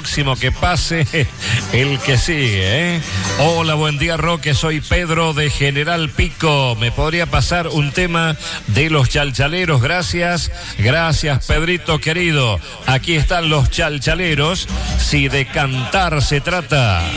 próximo que pase el que sigue, ¿eh? Hola, buen día, Roque. Soy Pedro de General Pico. ¿Me podría pasar un tema de los chalchaleros? Gracias, gracias, Pedrito querido. Aquí están los chalchaleros. Si de cantar se trata.